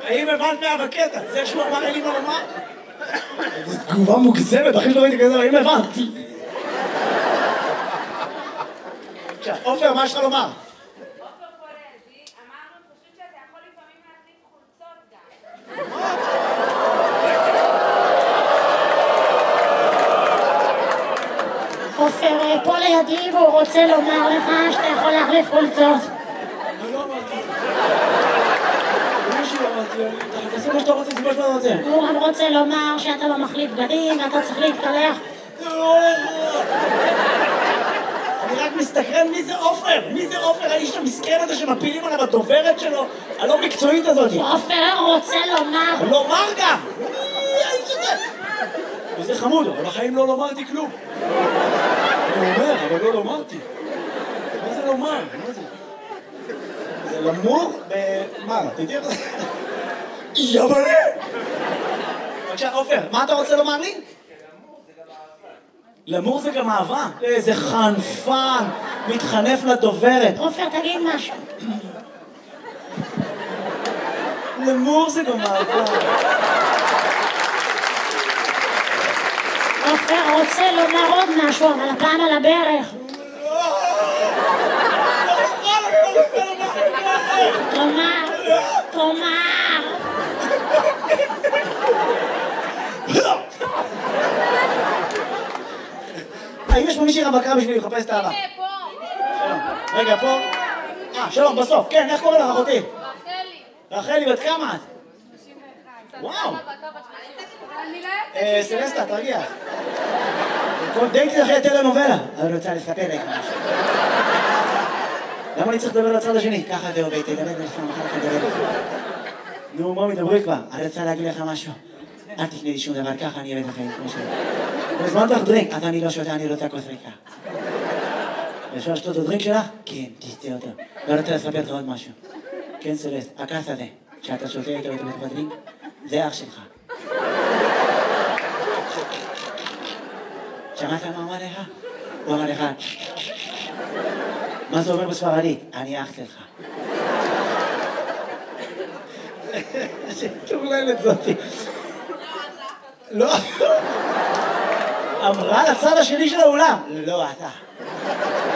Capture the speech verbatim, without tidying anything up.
האם הבנת מה בקטע? זה שהוא אמר אין לי מה לומר? זו תגובה מוגזמת, אחי שלא ראיתי כזה, האם הבנתי? עכשיו, עופר, מה יש לך לומר? עופר פולזי, אמרנו פשוט שאתה יכול לפעמים להחליף חולצות גם. עופר פה לידי והוא רוצה לומר לך שאתה יכול להחליף חולצות. אני לא אמרתי. מישהו לא אמרתי, תעשו מה שאתה רוצה, זה מה שאתה רוצה. הוא גם רוצה לומר שאתה לא מחליף בגדים ואתה צריך להתקלח. אני רק מסתכרן מי זה עופר, מי זה עופר, האיש המסכן הזה שמפילים עליו הדוברת שלו, הלא מקצועית הזאת. עופר רוצה לומר. לומר גם! מי האיש הזה? וזה חמוד, אבל בחיים לא לומרתי כלום. אני אומר, אבל לא לומרתי. מה זה לומר? מה זה? זה למור ב... מה? תדעי איך זה? יבלה! בבקשה, עופר, מה אתה רוצה לומר לי? למור זה גם אהבה. איזה חנפן, מתחנף לדוברת. עופר, תגיד משהו. למור זה גם אהבה. עופר רוצה לומר עוד משהו, אבל הפעם על הברך. תאמר, תאמר. האם יש פה מישהי רווקה בשבילי לחפש את האהבה? הנה, פה. רגע, פה. אה, שלום, בסוף. כן, איך קוראים לך, אחותי? רחלי. רחלי, בת כמה את? וואו. סלסטה, תרגיע. כל דייטי אחרי טלנובלה. אני רוצה לספר לך משהו. למה אני צריך לדבר לצד השני? ככה זה עובד, תדבר לך, מחר לך לדבר לך. נו, מה מדברי כבר? אני רוצה להגיד לך משהו. אל תפני לי שום דבר, ככה אני אבד לחיים, כמו שאני. בזמן לך דרינק, אז אני לא שותה, אני רוצה כוס ריקה. אפשר לשתות את הדרינק שלך? כן, תשתה אותו. לא רוצה לספר לך עוד משהו. כן, סלסט, הכעס הזה, שאתה שותה איתו את הדרינק, זה אח שלך. שמעת מה אמר לך? הוא אמר לך, מה זה אומר בספרדית? אני אח שלך. שטורללת זאתי. לא. אמרה לצד השני של האולם. לא, אתה.